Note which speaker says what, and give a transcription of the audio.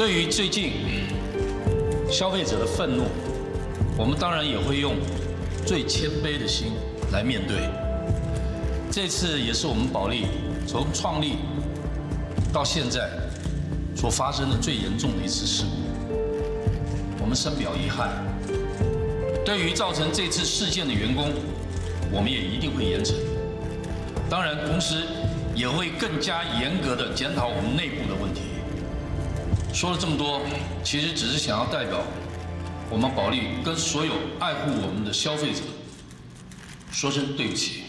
Speaker 1: 对于最近消费者的愤怒，我们当然也会用最谦卑的心来面对。这次也是我们保利从创立到现在所发生的最严重的一次事故，我们深表遗憾。对于造成这次事件的员工，我们也一定会严惩。当然，同时也会更加严格的检讨我们内部的问题。说了这么多，其实只是想要代表我们保利跟所有爱护我们的消费者说声对不起。